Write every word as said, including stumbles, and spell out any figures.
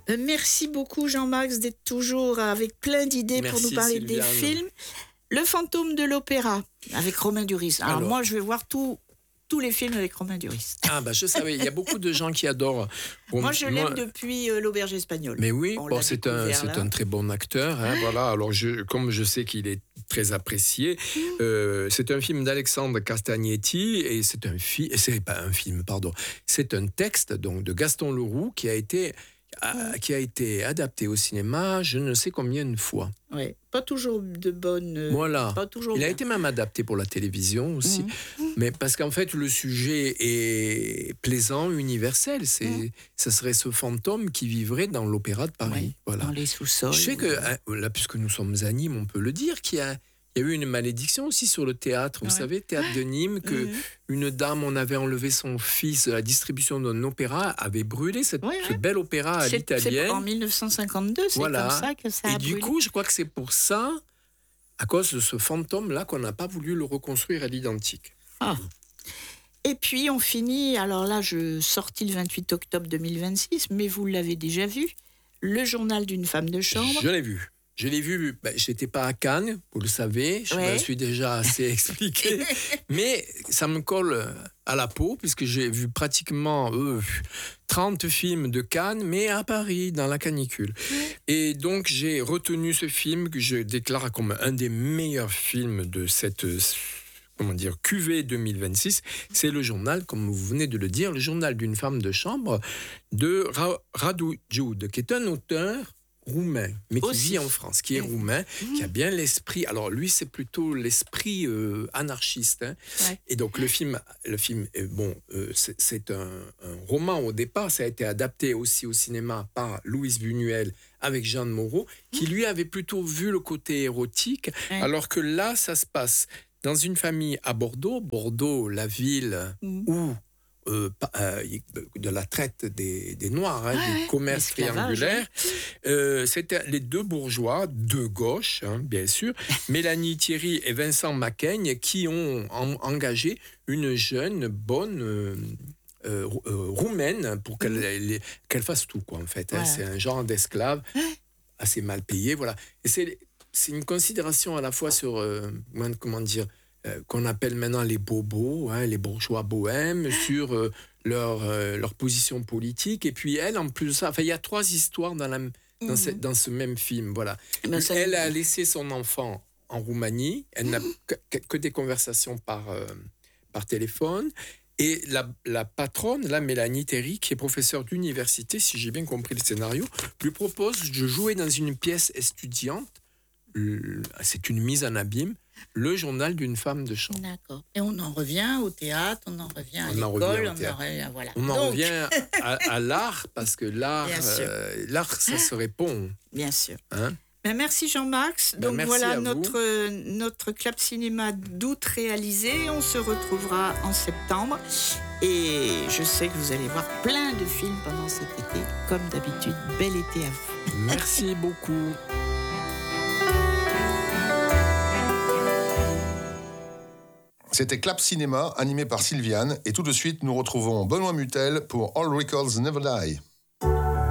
Euh, Merci beaucoup Jean-Max d'être toujours avec plein d'idées pour Merci, nous parler Sylviane. des films. Le fantôme de l'opéra avec Romain Duris. Alors, Alors. moi je vais voir tout, tous les films avec Romain Duris. Ah bah je savais, il y a beaucoup de gens qui adorent. Bon, moi je l'aime depuis euh, L'Auberge espagnole. Mais oui, On bon, l'a c'est un, découvert, c'est là. un très bon acteur. Hein, voilà. Alors je, comme je sais qu'il est très apprécié, euh, c'est un film d'Alexandre Castagnetti et c'est un film, c'est pas un film, pardon, c'est un texte donc de Gaston Leroux qui a été a- qui a été adapté au cinéma, je ne sais combien de fois. Ouais, pas toujours de bonnes. euh, Voilà. Pas toujours Il a bien. été même adapté pour la télévision aussi, Mhm. mais parce qu'en fait le sujet est plaisant, universel. C'est, Mhm. ça serait ce fantôme qui vivrait dans l'Opéra de Paris. Ouais, Voilà. dans les sous-sols. Je sais que, hein, là, puisque nous sommes à Nîmes, on peut le dire, qu'il y a, il y a eu une malédiction aussi sur le théâtre. Vous Ouais. savez, théâtre de Nîmes, que Mhm. une dame, on avait enlevé son fils de la distribution d'un opéra, avait brûlé cette, Ouais, ce ouais. bel opéra à C'est- c'est l'italienne. en mille neuf cent cinquante-deux, c'est Voilà. comme ça que ça a Et du brûlé. coup, je crois que c'est pour ça, à cause de ce fantôme-là, qu'on n'a pas voulu le reconstruire à l'identique. Ah. Et puis on finit, alors là je sortis le vingt-huit octobre deux mille vingt-six, mais vous l'avez déjà vu, Le journal d'une femme de chambre. Je l'ai vu. Je l'ai vu, ben, je n'étais pas à Cannes, vous le savez, je Ouais. me suis déjà assez expliqué, mais ça me colle à la peau, puisque j'ai vu pratiquement euh, trente films de Cannes, mais à Paris, dans la canicule. Et donc j'ai retenu ce film que je déclare comme un des meilleurs films de cette... euh, comment dire, cuvée deux mille vingt-six, c'est le journal, comme vous venez de le dire, le journal d'une femme de chambre de Ra- Radu Jude, qui est un auteur roumain, mais qui Aussi. vit en France, qui est Mmh. roumain, qui a bien l'esprit. Alors lui, c'est plutôt l'esprit euh, anarchiste. Hein. Ouais. Et donc le film, le film, est, bon, euh, c'est, c'est un, un roman au départ. Ça a été adapté aussi au cinéma par Louise Buñuel avec Jeanne Moreau, qui lui avait plutôt vu le côté érotique, Ouais. alors que là, ça se passe dans une famille à Bordeaux. Bordeaux, la ville Mhm. où euh, pa- euh, de la traite des, des Noirs, hein, Ouais, du commerce l'esclavage, triangulaire. Euh, c'était les deux bourgeois de gauche, hein, bien sûr, Mélanie Thierry et Vincent Macaigne, qui ont en- engagé une jeune bonne euh, euh, rou- euh, roumaine pour qu'elle, elle- qu'elle fasse tout, quoi, en fait. Hein. Voilà. C'est un genre d'esclave assez mal payé, voilà. Et c'est, c'est une considération à la fois sur, euh, comment dire, euh, qu'on appelle maintenant les bobos, hein, les bourgeois bohèmes, sur euh, leur, euh, leur position politique. Et puis elle, en plus de ça, enfin, il y a trois histoires dans, la, dans, ce, dans ce même film, voilà. Eh ben, ça- Elle a laissé son enfant en Roumanie, elle n'a que, que- que des conversations par, euh, par téléphone. Et la, la patronne, la Mélanie Thierry, qui est professeure d'université, si j'ai bien compris le scénario, lui propose de jouer dans une pièce étudiante. Le- C'est une mise en abîme, le journal d'une femme de chambre. D'accord. Et on en revient au théâtre, on en revient à On en l'école, revient au on en théâtre. revient, voilà. On en Donc, revient à, à l'art, parce que l'art, Bien sûr. euh, l'art, ça se répond. Bien sûr. Hein. Ben, merci Jean-Max. Ben, Donc merci voilà à vous. notre, notre Clap Cinéma d'août réalisé. On se retrouvera en septembre. Et je sais que vous allez voir plein de films pendant cet été. Comme d'habitude, bel été à vous. Merci beaucoup. C'était Clap Cinéma, animé par Sylviane. Et tout de suite, nous retrouvons Benoît Mutel pour All Records Never Die.